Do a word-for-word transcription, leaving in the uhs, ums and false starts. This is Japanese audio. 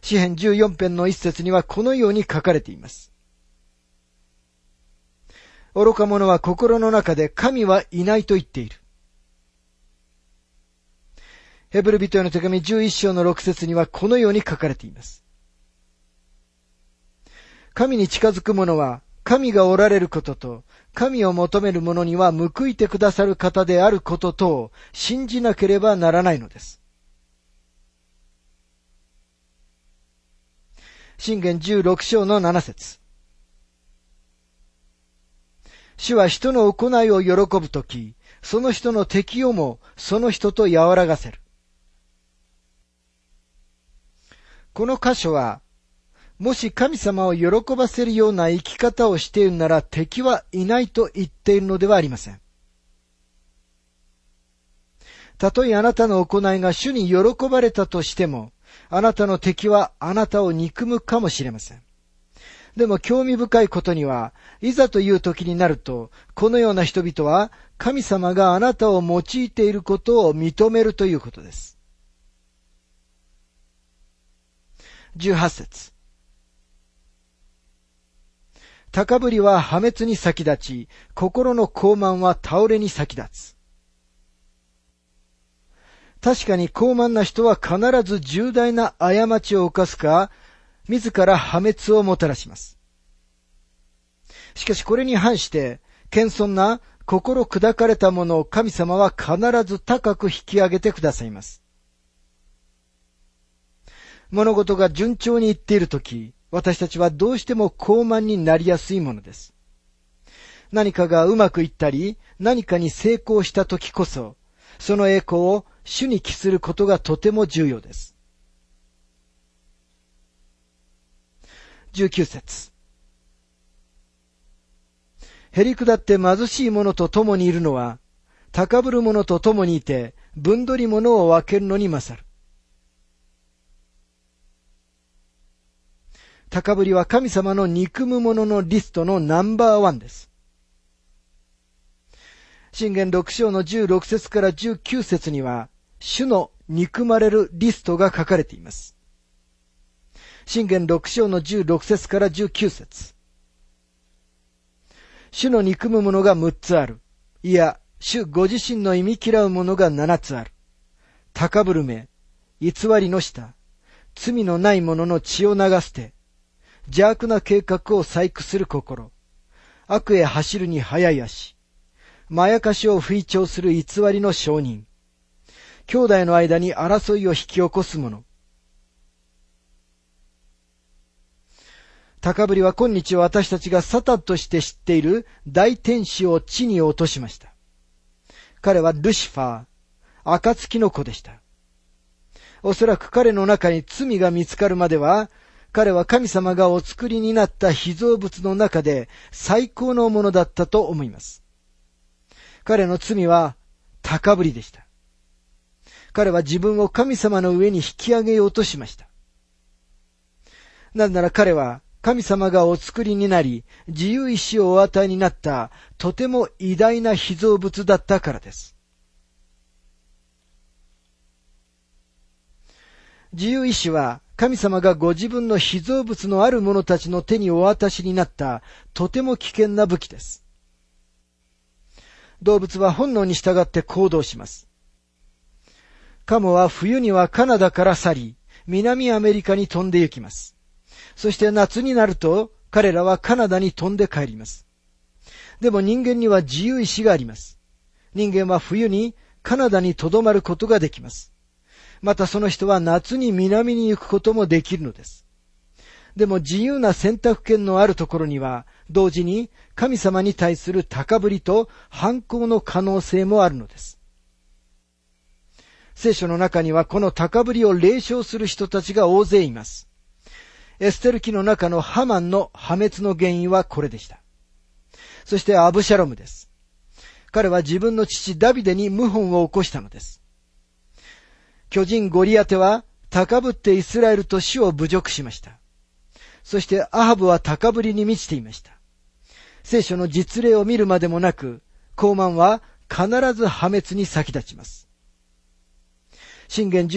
詩編じゅうよん編の一節にはこのように書かれています。愚か者は心の中で神はいないと言っている。ヘブル人への手紙じゅういち章のろく節にはこのように書かれています。神に近づく者は神がおられることと、神を求める者には報いてくださる方であることとを信じなければならないのです。箴言じゅうろく章のなな節。主は人の行いを喜ぶとき、その人の敵をもその人と和らがせる。この箇所は、もし神様を喜ばせるような生き方をしているなら敵はいないと言っているのではありません。たとえあなたの行いが主に喜ばれたとしても、あなたの敵はあなたを憎むかもしれません。でも興味深いことには、いざという時になると、このような人々は神様があなたを用いていることを認めるということです。じゅうはち節。高ぶりは破滅に先立ち、心の傲慢は倒れに先立つ。確かに傲慢な人は必ず重大な過ちを犯すか、自ら破滅をもたらします。しかしこれに反して、謙遜な心砕かれた者を神様は必ず高く引き上げてくださいます。物事が順調にいっているとき、私たちはどうしても傲慢になりやすいものです。何かがうまくいったり、何かに成功したときこそ、その栄光を主に帰することがとても重要です。じゅうきゅう節。へりくだって貧しい者と共にいるのは、高ぶる者と共にいて、分取り物を分けるのに勝る。高ぶりは神様の憎む者のリストのナンバーワンです。箴言ろく章のじゅうろく節からじゅうきゅう節には、主の憎まれるリストが書かれています。箴言ろく章のじゅうろく節からじゅうきゅう節。主の憎む者がむっつある。いや、主ご自身の忌み嫌う者が七つある。高ぶる目、偽りの舌、罪のない者の血を流す手、邪悪な計画を細工する心、悪へ走るに速い足、まやかしを吹聴する偽りの証人、兄弟の間に争いを引き起こす者。高ぶりは今日私たちがサタンとして知っている大天使を地に落としました。彼はルシファー、暁の子でした。おそらく彼の中に罪が見つかるまでは、彼は神様がお作りになった被造物の中で最高のものだったと思います。彼の罪は高ぶりでした。彼は自分を神様の上に引き上げようとしました。なぜなら彼は神様がお作りになり、自由意志をお与えになったとても偉大な被造物だったからです。自由意志は神様がご自分の被造物のある者たちの手にお渡しになったとても危険な武器です。動物は本能に従って行動します。カモは冬にはカナダから去り、南アメリカに飛んで行きます。そして夏になると彼らはカナダに飛んで帰ります。でも人間には自由意志があります。人間は冬にカナダに留まることができます。またその人は夏に南に行くこともできるのです。でも自由な選択権のあるところには、同時に神様に対する高ぶりと反抗の可能性もあるのです。聖書の中にはこの高ぶりを冷笑する人たちが大勢います。エステル記の中のハマンの破滅の原因はこれでした。そしてアブシャロムです。彼は自分の父ダビデに謀反を起こしたのです。巨人ゴリアテは高ぶってイスラエルと主を侮辱しました。そしてアハブは高ぶりに満ちていました。聖書の実例を見るまでもなく、傲慢は必ず破滅に先立ちます。箴言